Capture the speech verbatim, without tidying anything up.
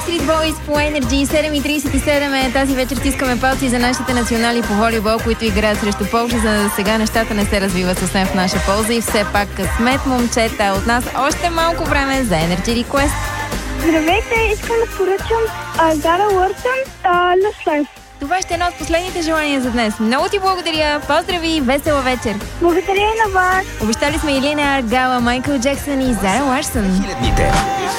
Street Boys по Energy. седем и трийсет и седем е. Тази вечер стискаме палци за нашите национали по волейбол, които играят срещу Полша. За сега нещата не се развиват съвсем в наша полза и все пак късмет, момчета. От нас още малко време за Energy Request. Здравейте, искам да поръчам Зара Лърсън, Last Life. Това ще е едно от последните желания за днес. Много ти благодаря. Поздрави и весела вечер. Благодаря и на вас. Обещали сме Елина Аргала, Майкъл Джексън и Зара Ларсън.